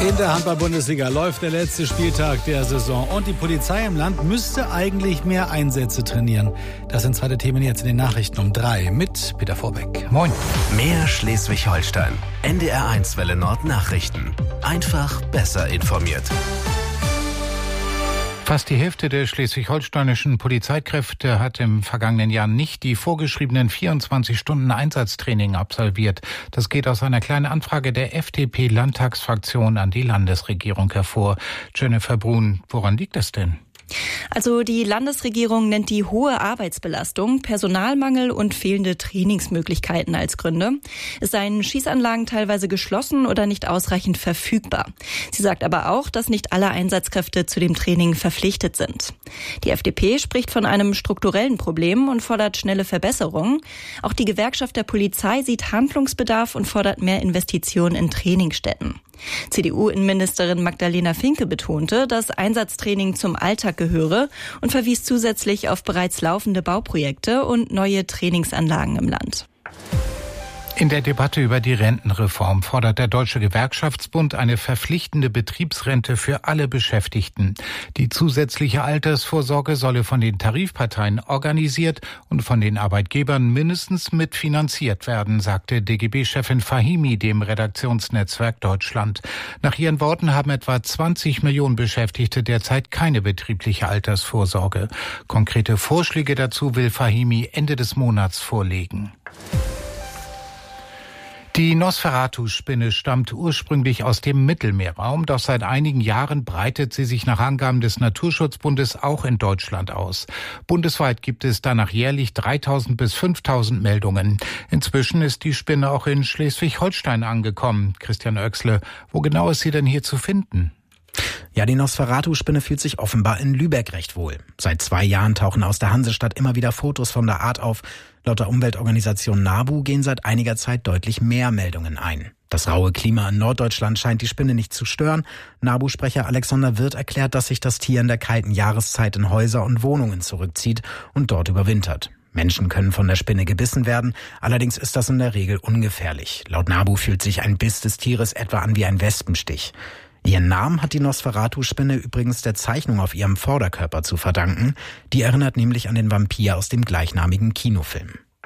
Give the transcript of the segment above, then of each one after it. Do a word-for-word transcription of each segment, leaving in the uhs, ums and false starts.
In der Handball-Bundesliga läuft der letzte Spieltag der Saison und die Polizei im Land müsste eigentlich mehr Einsätze trainieren. Das sind zwei der Themen jetzt in den Nachrichten um drei mit Peter Vorbeck. Moin. Mehr Schleswig-Holstein. N D R eins Welle Nord Nachrichten. Einfach besser informiert. Fast die Hälfte der schleswig-holsteinischen Polizeikräfte hat im vergangenen Jahr nicht die vorgeschriebenen vierundzwanzig Stunden Einsatztraining absolviert. Das geht aus einer kleinen Anfrage der F D P-Landtagsfraktion an die Landesregierung hervor. Jennifer Brun, woran liegt das denn? Also die Landesregierung nennt die hohe Arbeitsbelastung, Personalmangel und fehlende Trainingsmöglichkeiten als Gründe. Es seien Schießanlagen teilweise geschlossen oder nicht ausreichend verfügbar. Sie sagt aber auch, dass nicht alle Einsatzkräfte zu dem Training verpflichtet sind. Die F D P spricht von einem strukturellen Problem und fordert schnelle Verbesserungen. Auch die Gewerkschaft der Polizei sieht Handlungsbedarf und fordert mehr Investitionen in Trainingsstätten. C D U-Innenministerin Magdalena Finke betonte, dass Einsatztraining zum Alltag gehöre und verwies zusätzlich auf bereits laufende Bauprojekte und neue Trainingsanlagen im Land. In der Debatte über die Rentenreform fordert der Deutsche Gewerkschaftsbund eine verpflichtende Betriebsrente für alle Beschäftigten. Die zusätzliche Altersvorsorge solle von den Tarifparteien organisiert und von den Arbeitgebern mindestens mitfinanziert werden, sagte D G B-Chefin Fahimi dem Redaktionsnetzwerk Deutschland. Nach ihren Worten haben etwa zwanzig Millionen Beschäftigte derzeit keine betriebliche Altersvorsorge. Konkrete Vorschläge dazu will Fahimi Ende des Monats vorlegen. Die Nosferatu-Spinne stammt ursprünglich aus dem Mittelmeerraum, doch seit einigen Jahren breitet sie sich nach Angaben des Naturschutzbundes auch in Deutschland aus. Bundesweit gibt es danach jährlich dreitausend bis fünftausend Meldungen. Inzwischen ist die Spinne auch in Schleswig-Holstein angekommen. Christian Oechsle, wo genau ist sie denn hier zu finden? Ja, die Nosferatu-Spinne fühlt sich offenbar in Lübeck recht wohl. Seit zwei Jahren tauchen aus der Hansestadt immer wieder Fotos von der Art auf. Laut der Umweltorganisation NABU gehen seit einiger Zeit deutlich mehr Meldungen ein. Das raue Klima in Norddeutschland scheint die Spinne nicht zu stören. NABU-Sprecher Alexander Wirth erklärt, dass sich das Tier in der kalten Jahreszeit in Häuser und Wohnungen zurückzieht und dort überwintert. Menschen können von der Spinne gebissen werden, allerdings ist das in der Regel ungefährlich. Laut NABU fühlt sich ein Biss des Tieres etwa an wie ein Wespenstich. Ihren Namen hat die Nosferatu-Spinne übrigens der Zeichnung auf ihrem Vorderkörper zu verdanken. Die erinnert nämlich an den Vampir aus dem gleichnamigen Kinofilm.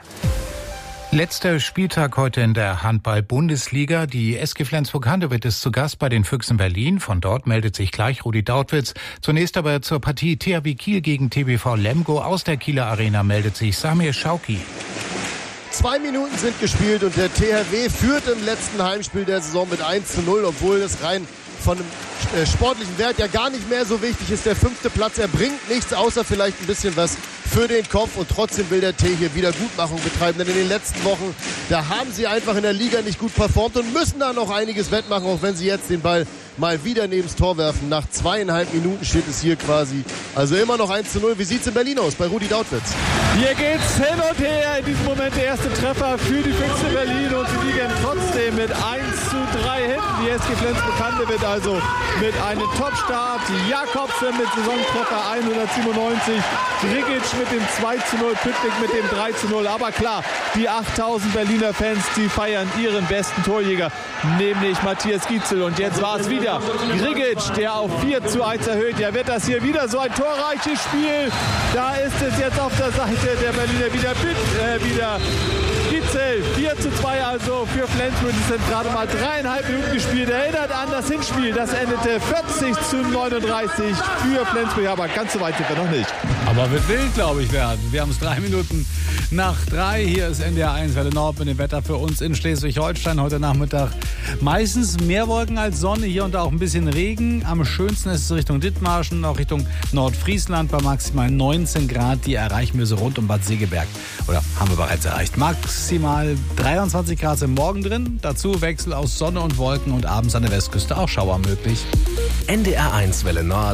Letzter Spieltag heute in der Handball-Bundesliga. Die S G Flensburg-Handewitt ist zu Gast bei den Füchsen Berlin. Von dort meldet sich gleich Rudi Dautwitz. Zunächst aber zur Partie T H W Kiel gegen T B V Lemgo. Aus der Kieler Arena meldet sich Samir Schauki. Zwei Minuten sind gespielt und der T H W führt im letzten Heimspiel der Saison mit eins zu null, obwohl es rein von dem äh, sportlichen Wert ja gar nicht mehr so wichtig ist. Der fünfte Platz, er bringt nichts, außer vielleicht ein bisschen was für den Kopf und trotzdem will der T hier Wiedergutmachung betreiben, denn in den letzten Wochen, da haben sie einfach in der Liga nicht gut performt und müssen da noch einiges wettmachen, auch wenn sie jetzt den Ball mal wieder neben das Tor werfen. Nach zweieinhalb Minuten steht es hier quasi, also immer noch eins zu null. Wie sieht es in Berlin aus bei Rudi Dautwitz? Hier geht's hin und her, in diesem Moment der erste Treffer für die Füchse Berlin und sie liegen trotzdem mit eins zu drei hinten. Die S G Flensburg-Handewitt also mit einem Top-Start. Jakobsen mit Saisontreffer hundertsiebenundneunzig, Grigic mit dem zwei zu null, Püttlik mit dem drei zu null. Aber klar, die achttausend Berliner Fans, die feiern ihren besten Torjäger, nämlich Matthias Gietzel. Und jetzt war es wieder Grigic, der auf vier zu eins erhöht. Ja, wird das hier wieder so ein torreiches Spiel. Da ist es jetzt auf der Seite der Berliner wieder, äh, wieder Gietzel. vier zu zwei also für Flensburg. Es sind gerade mal dreieinhalb Minuten gespielt. Erinnert an das Hinspiel. Das endete vierzig zu neununddreißig für Flensburg. Aber ganz so weit sind wir noch nicht. Aber wird wild, glaube ich, werden. Wir haben es drei Minuten nach drei. Hier ist N D R eins Welle Nord mit dem Wetter für uns in Schleswig-Holstein. Heute Nachmittag meistens mehr Wolken als Sonne. Hier und da auch ein bisschen Regen. Am schönsten ist es Richtung Dithmarschen, auch Richtung Nordfriesland bei maximal neunzehn Grad. Die erreichen wir so rund um Bad Segeberg. Oder haben wir bereits erreicht. Maximal dreiundzwanzig Grad im Morgen drin. Dazu Wechsel aus Sonne und Wolken und abends an der Westküste auch Schauer möglich. N D R eins Welle Nord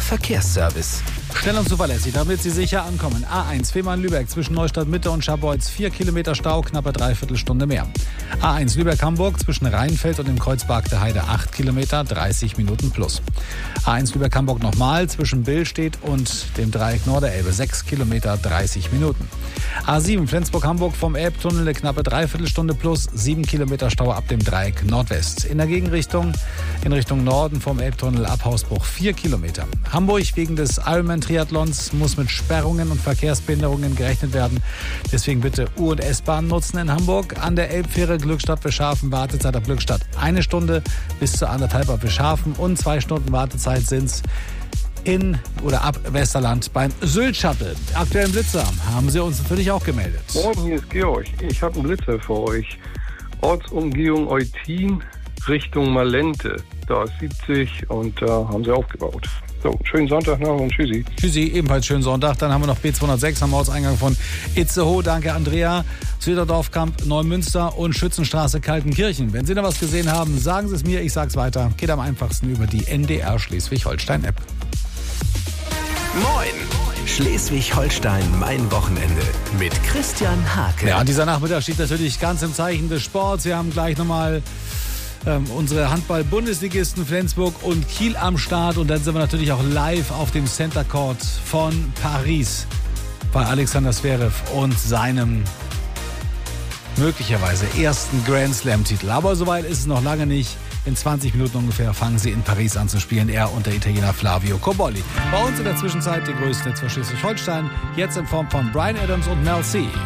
Verkehrsservice. Schnell und zuverlässig, damit Sie sicher ankommen. A eins Fehmarn-Lübeck zwischen Neustadt Mitte und Scharbeutz. Vier Kilometer Stau, knappe Dreiviertelstunde mehr. A eins Lübeck-Hamburg zwischen Rheinfeld und dem Kreuzberg der Heide. Acht Kilometer, dreißig Minuten plus. A eins Lübeck-Hamburg nochmal zwischen Billstedt und dem Dreieck Norderelbe. Sechs Kilometer, dreißig Minuten. A sieben Flensburg-Hamburg vom Elbtunnel eine knappe Dreiviertelstunde plus. Sieben Kilometer Stau ab dem Dreieck Nordwest. In der Gegenrichtung, in Richtung Norden vom Elbtunnel ab Hausbruch. Vier Kilometer. Hamburg wegen des Ironman Triathlons muss mit Sperrungen und Verkehrsbehinderungen gerechnet werden. Deswegen bitte U- und S-Bahn nutzen in Hamburg. An der Elbfähre Glückstadt-Wischhafen Wartezeit ab Glückstadt eine Stunde bis zu anderthalb ab Wischhafen und zwei Stunden Wartezeit sind's in oder ab Westerland beim Sylt-Shuttle. Aktuellen Blitzer haben Sie uns natürlich auch gemeldet. Moin, hier ist Georg. Ich habe einen Blitzer für euch. Ortsumgehung Eutin Richtung Malente. Da ist siebzig und da haben sie aufgebaut. So, schönen Sonntag noch und tschüssi. Tschüssi, ebenfalls schönen Sonntag. Dann haben wir noch B zweihundertsechs am Ortseingang von Itzehoe. Danke, Andrea. Süderdorfkamp, Neumünster und Schützenstraße, Kaltenkirchen. Wenn Sie da was gesehen haben, sagen Sie es mir. Ich sag's weiter. Geht am einfachsten über die N D R Schleswig-Holstein-App. Moin! Schleswig-Holstein, mein Wochenende mit Christian Hake. Ja, dieser Nachmittag steht natürlich ganz im Zeichen des Sports. Wir haben gleich nochmal ähm, unsere Handball-Bundesligisten Flensburg und Kiel am Start. Und dann sind wir natürlich auch live auf dem Center Court von Paris bei Alexander Zverev und seinem möglicherweise ersten Grand Slam-Titel. Aber soweit ist es noch lange nicht. In zwanzig Minuten ungefähr fangen sie in Paris an zu spielen. Er und der Italiener Flavio Cobolli. Bei uns in der Zwischenzeit die größten jetzt für Schleswig-Holstein. Jetzt in Form von Bryan Adams und Mel C.